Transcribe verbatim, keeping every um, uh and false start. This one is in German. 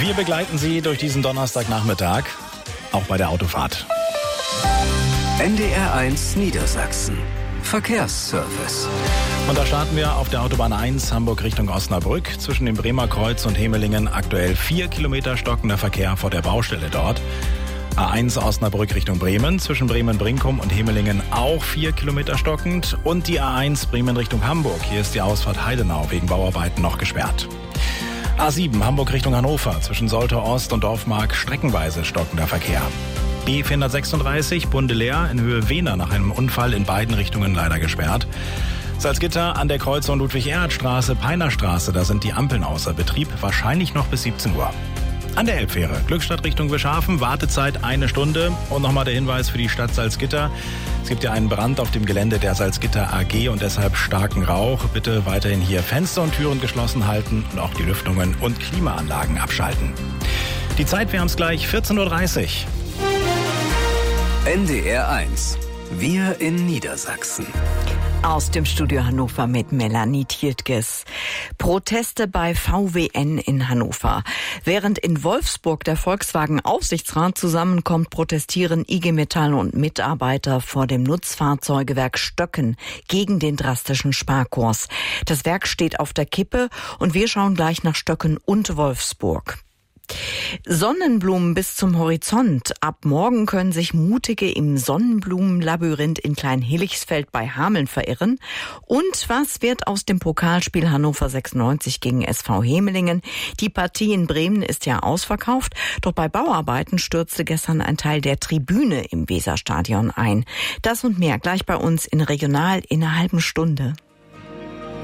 Wir begleiten Sie durch diesen Donnerstagnachmittag, auch bei der Autofahrt. N D R eins Niedersachsen. Verkehrsservice. Und da starten wir auf der Autobahn eins Hamburg Richtung Osnabrück. Zwischen dem Bremer Kreuz und Hemelingen aktuell vier Kilometer stockender Verkehr vor der Baustelle dort. A eins Osnabrück Richtung Bremen, zwischen Bremen-Brinkum und Hemelingen auch vier Kilometer stockend. Und die A eins Bremen Richtung Hamburg. Hier ist die Ausfahrt Heidenau wegen Bauarbeiten noch gesperrt. A sieben Hamburg Richtung Hannover, zwischen Soltau Ost und Dorfmark streckenweise stockender Verkehr. B vierhundertsechsunddreißig Bundelehr in Höhe Wehner nach einem Unfall in beiden Richtungen leider gesperrt. Salzgitter an der Kreuzung Ludwig-Erhard-Straße, Peinerstraße, da sind die Ampeln außer Betrieb, wahrscheinlich noch bis siebzehn Uhr. An der Elbfähre, Glückstadt Richtung Wischhafen, Wartezeit eine Stunde. Und nochmal der Hinweis für die Stadt Salzgitter. Es gibt ja einen Brand auf dem Gelände der Salzgitter A G und deshalb starken Rauch. Bitte weiterhin hier Fenster und Türen geschlossen halten und auch die Lüftungen und Klimaanlagen abschalten. Die Zeit, wir haben es gleich, vierzehn Uhr dreißig. N D R eins. Wir in Niedersachsen. Aus dem Studio Hannover mit Melanie Tietges. Proteste bei V W N in Hannover. Während in Wolfsburg der Volkswagen-Aufsichtsrat zusammenkommt, protestieren I G Metall und Mitarbeiter vor dem Nutzfahrzeugewerk Stöcken gegen den drastischen Sparkurs. Das Werk steht auf der Kippe und wir schauen gleich nach Stöcken und Wolfsburg. Sonnenblumen bis zum Horizont. Ab morgen können sich Mutige im Sonnenblumenlabyrinth in Kleinhillichsfeld bei Hameln verirren. Und was wird aus dem Pokalspiel Hannover sechsundneunzig gegen S V Hemelingen? Die Partie in Bremen ist ja ausverkauft, doch bei Bauarbeiten stürzte gestern ein Teil der Tribüne im Weserstadion ein. Das und mehr gleich bei uns in Regional in einer halben Stunde.